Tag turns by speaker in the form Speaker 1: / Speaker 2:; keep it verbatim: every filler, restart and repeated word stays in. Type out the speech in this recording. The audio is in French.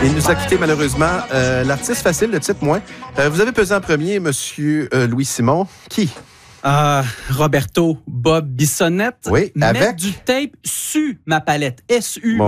Speaker 1: Il nous a quitté malheureusement. Euh, l'artiste facile, le titre moins. Euh, vous avez pesé en premier, monsieur euh, Louis Simon. Qui?
Speaker 2: Euh, Roberto Bob Bissonnette.
Speaker 1: Oui,
Speaker 2: Mettre
Speaker 1: avec?
Speaker 2: du tape sur ma palette. S U.
Speaker 1: Bon.